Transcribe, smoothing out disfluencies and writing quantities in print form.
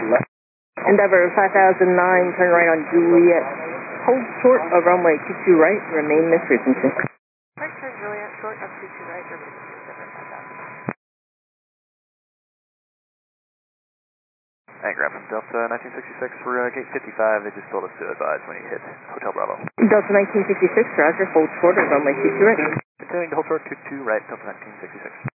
left. Endeavor 5009, turn right on Juliet. Hold short of runway 22 right, remain this frequency. Right turn Juliet, short of 22 right, remain Endeavor 5000. Anchor from Delta 1966 for gate 55. They just told us to advise when you hit Hotel Bravo. Delta 1966, roger, hold short of runway 22 right. Continuing to hold short 22 right, Delta 1966.